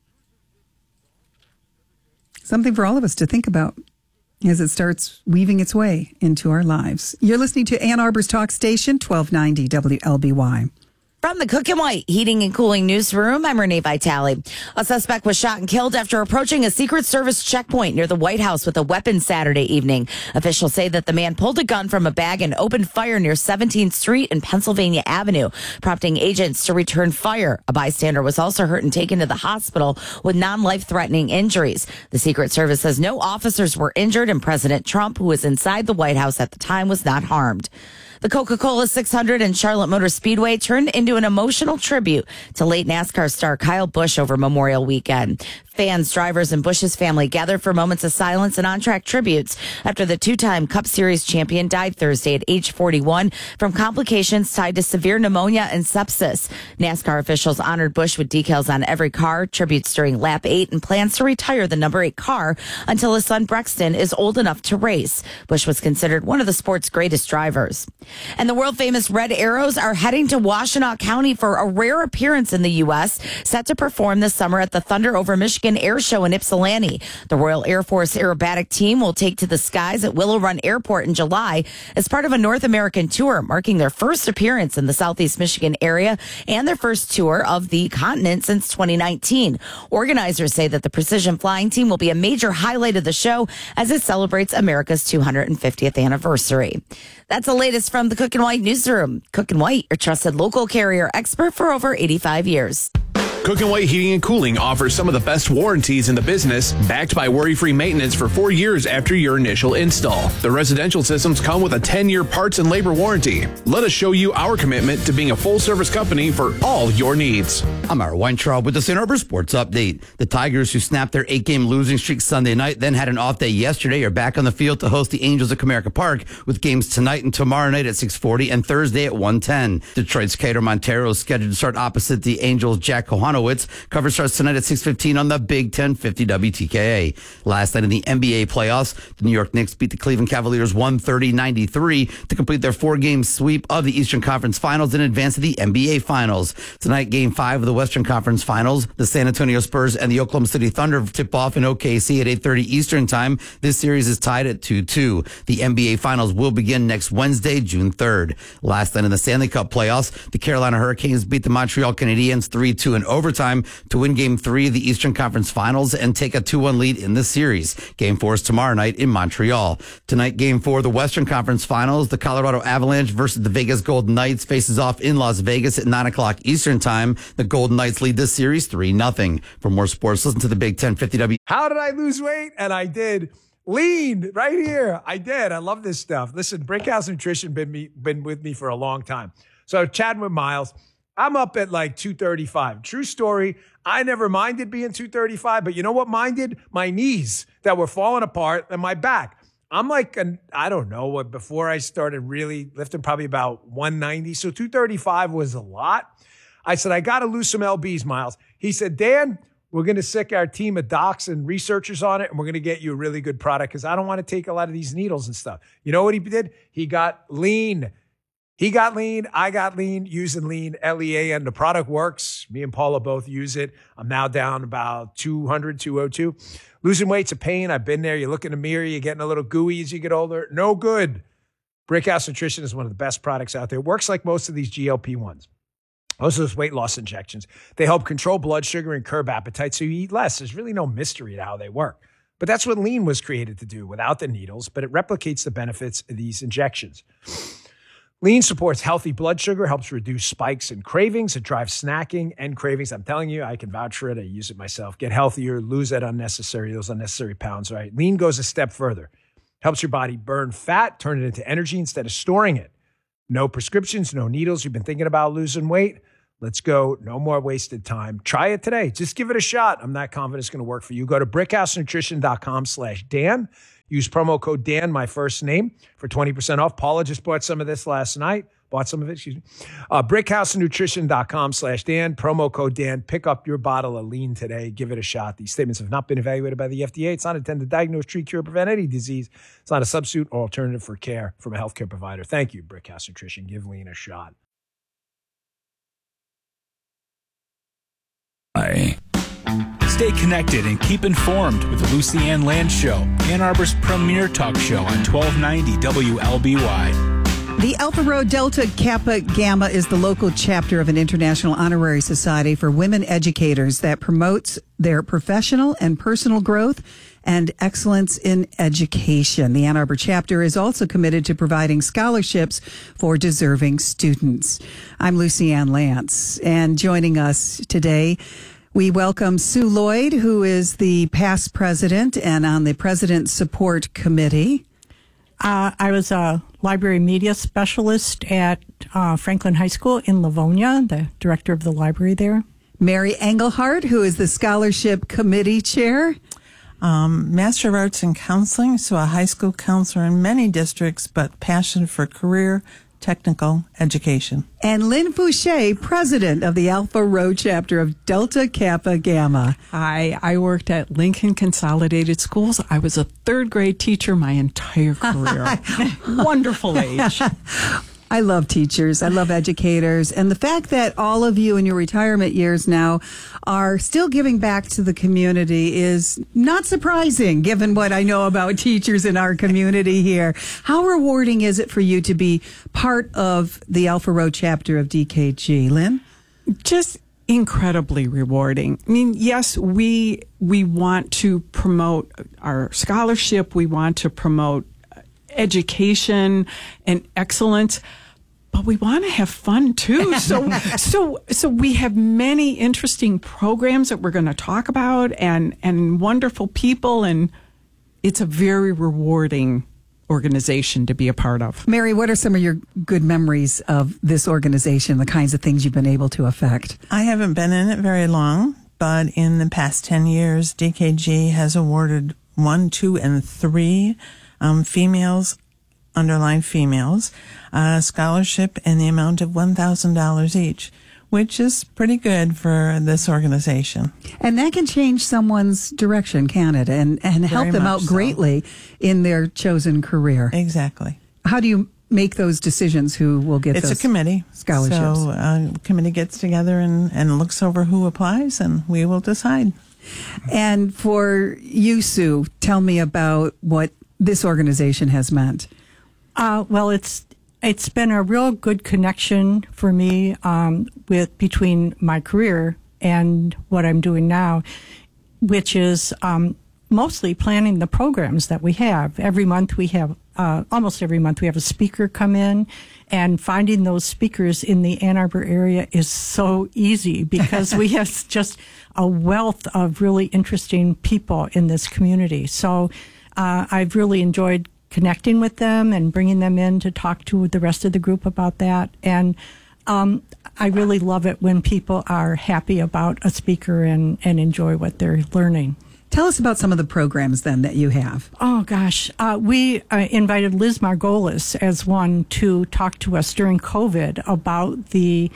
L: Something for all of us to think about as it starts weaving its way into our lives. You're listening to Ann Arbor's Talk Station, 1290 WLBY.
R: From the Cook and White Heating and Cooling Newsroom, I'm Renee Vitale. A suspect was shot and killed after approaching a Secret Service checkpoint near the White House with a weapon Saturday evening. Officials say that the man pulled a gun from a bag and opened fire near 17th Street and Pennsylvania Avenue, prompting agents to return fire. A bystander was also hurt and taken to the hospital with non-life-threatening injuries. The Secret Service says no officers were injured, and President Trump, who was inside the White House at the time, was not harmed. The Coca-Cola 600 in Charlotte Motor Speedway turned into an emotional tribute to late NASCAR star Kyle Busch over Memorial Weekend. Fans, drivers, and Busch's family gathered for moments of silence and on-track tributes after the two-time Cup Series champion died Thursday at age 41 from complications tied to severe pneumonia and sepsis. NASCAR officials honored Busch with decals on every car, tributes during Lap 8, and plans to retire the number 8 car until his son Brexton is old enough to race. Busch was considered one of the sport's greatest drivers. And the world-famous Red Arrows are heading to Washtenaw County for a rare appearance in the U.S., set to perform this summer at the Thunder over Michigan Air Show in Ypsilanti. The Royal Air Force aerobatic team will take to the skies at Willow Run Airport in July as part of a North American tour, marking their first appearance in the Southeast Michigan area and their first tour of the continent since 2019. Organizers say that the precision flying team will be a major highlight of the show as it celebrates America's 250th anniversary. That's the latest from the Cook and White Newsroom. Cook and White, your trusted local carrier expert for over 85 years.
S: Cook and White Heating and Cooling offers some of the best warranties in the business, backed by worry-free maintenance for 4 years after your initial install. The residential systems come with a 10-year parts and labor warranty. Let us show you our commitment to being a full-service company for all your needs.
T: I'm Ira Weintraub with the St. Arbor Sports Update. The Tigers, who snapped their 8-game losing streak Sunday night, then had an off day yesterday, are back on the field to host the Angels at Comerica Park, with games tonight and tomorrow night at 6:40 and Thursday at 1:10. Detroit's Cater Montero is scheduled to start opposite the Angels' Jack Kohanowitz. Coverage starts tonight at 6:15 on the Big 1050 WTKA. Last night in the NBA playoffs, the New York Knicks beat the Cleveland Cavaliers 130-93 to complete their 4-game sweep of the Eastern Conference Finals and advance to the NBA Finals. Tonight, Game 5 of the Western Conference Finals, the San Antonio Spurs and the Oklahoma City Thunder tip off in OKC at 8:30 Eastern Time. This series is tied at 2-2. The NBA Finals will begin next Wednesday, June 3rd. Last night in the Stanley Cup playoffs, the Carolina Hurricanes beat the Montreal Canadiens 3-2 in overtime to win Game 3 of the Eastern Conference Finals and take a 2-1 lead in the series. Game 4 is tomorrow night in Montreal. Tonight, Game 4 of the Western Conference Finals, the Colorado Avalanche versus the Vegas Golden Knights faces off in Las Vegas at 9 o'clock Eastern Time. The Golden Knights lead this series 3-0. For more sports, listen to the Big 1050 W.
A: How did I lose weight? And I did. Lean right here. I did. I love this stuff. Listen, Brickhouse Nutrition been with me for a long time. So chatting with Miles, I'm up at like 235. True story. I never minded being 235, but you know what minded? My knees that were falling apart and my back. I'm like, I don't know, before I started really lifting, probably about 190. So 235 was a lot. I said, I got to lose some LBs, Miles. He said, Dan, we're going to sick our team of docs and researchers on it, and we're going to get you a really good product because I don't want to take a lot of these needles and stuff. You know what he did? He got lean. He got lean. I got lean using lean, LEAN. The product works. Me and Paula both use it. I'm now down about 200, 202. Losing weight's a pain. I've been there. You look in the mirror, you're getting a little gooey as you get older. No good. Brickhouse Nutrition is one of the best products out there. It works like most of these GLP-1s. Most of those weight loss injections. They help control blood sugar and curb appetite so you eat less. There's really no mystery to how they work. But that's what lean was created to do without the needles, but it replicates the benefits of these injections. Lean supports healthy blood sugar, helps reduce spikes and cravings. It drives snacking and cravings. I'm telling you, I can vouch for it. I use it myself. Get healthier, lose those unnecessary pounds, right? Lean goes a step further. Helps your body burn fat, turn it into energy instead of storing it. No prescriptions, no needles. You've been thinking about losing weight? Let's go. No more wasted time. Try it today. Just give it a shot. I'm not confident it's going to work for you. Go to brickhousenutrition.com/Dan. Use promo code Dan, my first name, for 20% off. Paula just bought some of this last night. brickhousenutrition.com/Dan, promo code Dan. Pick up your bottle of Lean today. Give it a shot. These statements have not been evaluated by the FDA. It's not intended to diagnose, treat, cure, or prevent any disease. It's not a substitute or alternative for care from a healthcare provider. Thank you, Brickhouse Nutrition. Give Lean a shot.
K: Stay connected and keep informed with the Lucy Ann Land Show, Ann Arbor's premier talk show on 1290 WLBY.
L: The Alpha Rho Delta Kappa Gamma is the local chapter of an international honorary society for women educators that promotes their professional and personal growth and excellence in education. The Ann Arbor chapter is also committed to providing scholarships for deserving students. I'm Lucy Ann Lance, and joining us today, we welcome Sue Lloyd, who is the past president and on the President Support Committee.
U: I was a library media specialist at Franklin High School in Livonia, the director of the library there.
L: Mary Engelhardt, who is the Scholarship Committee Chair.
V: Master of Arts in Counseling, so a high school counselor in many districts, but passion for career technical education.
L: And Lynn Fouché, president of the Alpha Rho chapter of Delta Kappa Gamma.
W: Hi, I worked at Lincoln Consolidated Schools. I was a third grade teacher my entire career. Wonderful age.
L: I love teachers. I love educators. And the fact that all of you in your retirement years now are still giving back to the community is not surprising, given what I know about teachers in our community here. How rewarding is it for you to be part of the Alpha Rho chapter of DKG? Lynn?
W: Just incredibly rewarding. I mean, yes, we want to promote our scholarship. We want to promote education and excellence, but we want to have fun too. So we have many interesting programs that we're going to talk about and wonderful people, and it's a very rewarding organization to be a part of.
L: Mary, what are some of your good memories of this organization, the kinds of things you've been able to affect?
V: I haven't been in it very long, but in the past 10 years, DKG has awarded 1, 2, and 3 females, underlined females, scholarship in the amount of $1,000 each, which is pretty good for this organization.
L: And that can change someone's direction, can it? And help them out greatly in their chosen career.
V: Exactly.
L: How do you make those decisions who will get
V: it's
L: those
V: a committee
L: scholarships?
V: So a committee gets together and looks over who applies, and we will decide.
L: And for you, Sue, tell me about what this organization has meant.
U: Well, it's been a real good connection for me between my career and what I'm doing now, which is mostly planning the programs that we have. Every month we have, almost every month we have a speaker come in, and finding those speakers in the Ann Arbor area is so easy because we have just a wealth of really interesting people in this community. So I've really enjoyed connecting with them and bringing them in to talk to the rest of the group about that. And I really love it when people are happy about a speaker and enjoy what they're learning.
L: Tell us about some of the programs then that you have.
U: Oh, gosh. We invited Liz Margolis as one to talk to us during COVID about the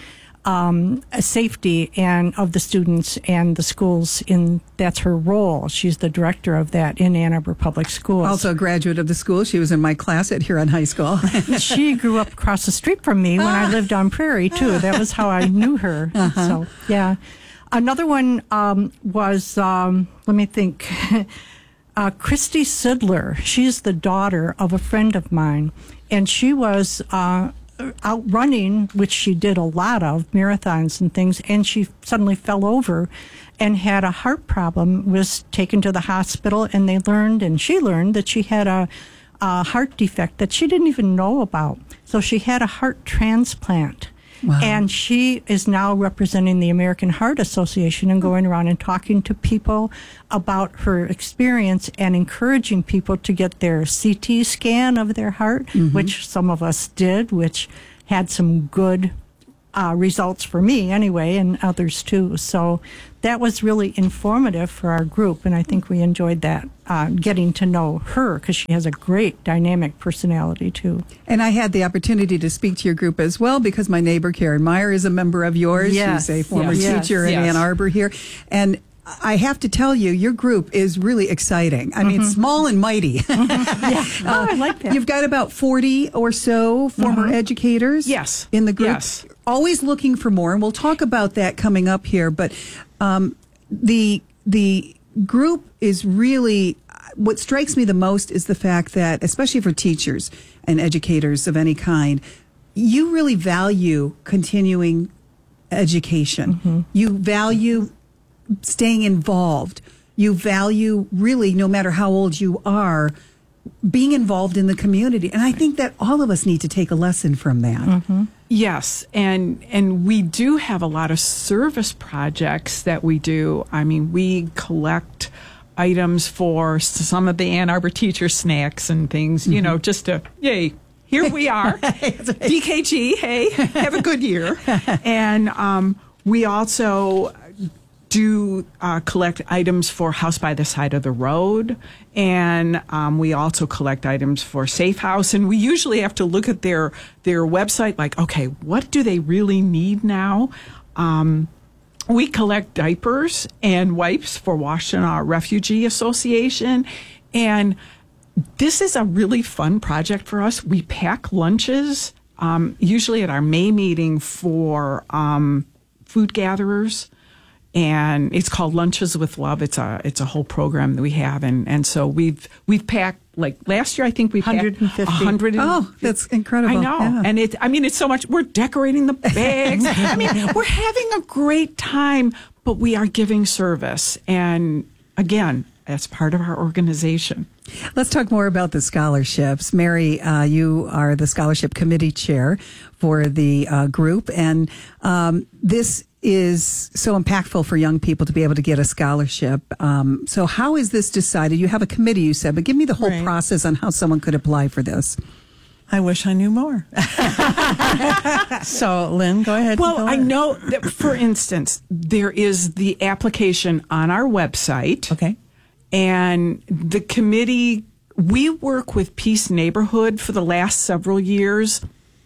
U: safety of the students and the schools. That's her role. She's the director of that in Ann Arbor Public Schools.
L: Also a graduate of the school. She was in my class at Huron High School.
U: She grew up across the street from me when I lived on Prairie, too. That was how I knew her. So, yeah. Another one was, let me think, Christy Sidler. She's the daughter of a friend of mine, and she was out running, which she did a lot of, marathons and things, and she suddenly fell over and had a heart problem, was taken to the hospital, and she learned that she had a a heart defect that she didn't even know about. So she had a heart transplant.
L: Wow.
U: And she is now representing the American Heart Association and going around and talking to people about her experience and encouraging people to get their CT scan of their heart, which some of us did, which had some good results for me anyway, and others too. So that was really informative for our group, and I think we enjoyed that, getting to know her, because she has a great dynamic personality too.
L: And I had the opportunity to speak to your group as well, because my neighbor Karen Meyer is a member of yours.
U: Yes.
L: She's a former
U: Yes.
L: teacher in
U: Yes.
L: Ann Arbor here. And I have to tell you, your group is really exciting. I mean, small and mighty.
U: I like that.
L: You've got about 40 or so former educators
W: Yes.
L: in the group.
W: Yes.
L: Always looking for more, and we'll talk about that coming up here. But the group is really, what strikes me the most is the fact that, especially for teachers and educators of any kind, you really value continuing education. You value staying involved. You value, really, no matter how old you are, being involved in the community. And I think that all of us need to take a lesson from that.
W: Yes, and we do have a lot of service projects that we do. I mean, we collect items for some of the Ann Arbor teacher snacks and things, you know, just to, yay, here we are. DKG, hey, have a good year. And we also do collect items for House by the Side of the Road, and we also collect items for Safe House. And we usually have to look at their website, like, okay, what do they really need now? We collect diapers and wipes for Washtenaw Refugee Association, and this is a really fun project for us. We pack lunches, usually at our May meeting for food gatherers. And it's called Lunches with Love. It's a whole program that we have, and so we've packed, like last year I think we packed 150.
L: Oh, that's incredible!
W: I know,
L: Yeah.
W: and it's so much. We're decorating the bags. I mean, we're having a great time, but we are giving service, and again, that's part of our organization.
L: Let's talk more about the scholarships. Mary, you are the scholarship committee chair for the group, and this is so impactful for young people to be able to get a scholarship. So how is this decided? You have a committee, you said, but give me the whole process on how someone could apply for this.
V: I wish I knew more. So, Lynn, go ahead.
W: Well, I know that, for instance, there is the application on our website.
V: Okay.
W: And the committee, we work with Peace Neighborhood for the last several years,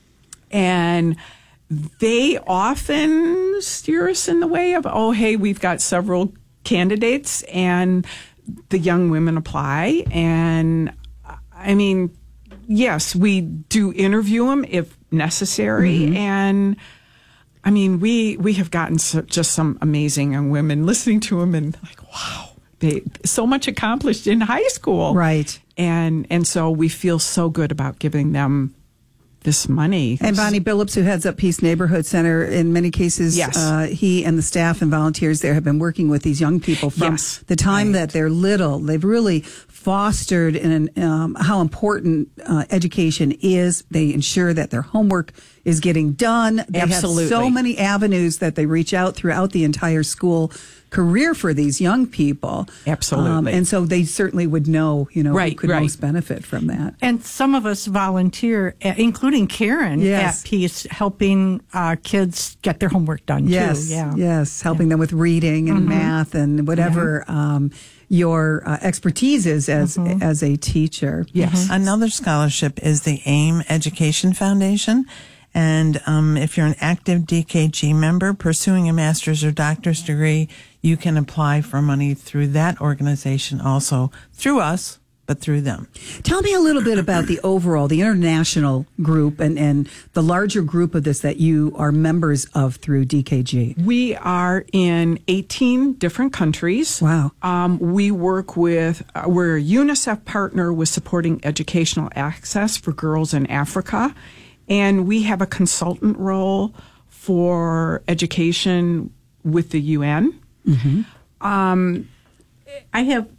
W: and they often steer us in the way of, oh, hey, we've got several candidates, and the young women apply. And I mean, yes, we do interview them if necessary. And I mean, we have gotten just some amazing young women, listening to them, and like, wow. They so much accomplished in high school.
L: Right.
W: And so we feel so good about giving them this money.
L: And Bonnie Billups, who heads up Peace Neighborhood Center, in many cases,
W: Yes.
L: he and the staff and volunteers there have been working with these young people from
W: Yes.
L: the time that they're little. They've really fostered how important education is. They ensure that their homework is getting done. They
W: Absolutely.
L: have so many avenues that they reach out throughout the entire school career for these young people.
W: Absolutely.
L: And so they certainly would know, who
W: Right,
L: could
W: right.
L: most benefit from that.
U: And some of us volunteer, including Karen
L: Yes.
U: at Peace, helping kids get their homework done
L: Yes,
U: too. Yeah.
L: yes, helping them with reading and math and whatever your expertise is as a teacher.
W: Yes.
V: Another scholarship is the AIM Education Foundation. And if you're an active DKG member pursuing a master's or doctor's degree, you can apply for money through that organization also, through us, but through them.
L: Tell me a little bit about the international group and the larger group of this that you are members of through DKG.
W: We are in 18 different countries.
L: Wow.
W: We work with, we're a UNICEF partner with supporting educational access for girls in Africa. And we have a consultant role for education with the UN.
U: I have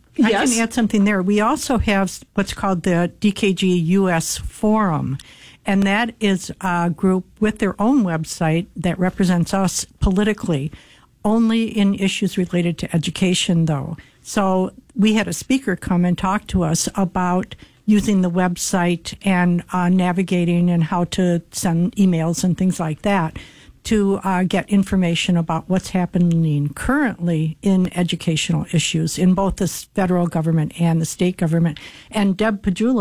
U: I can add something there. We also have what's called the DKG US Forum, and that is a group with their own website that represents us politically, only in issues related to education, though. So we had a speaker come and talk to us about using the website and navigating and how to send emails and things like that to get information about what's happening currently in educational issues in both the federal government and the state government. And Deb Pajula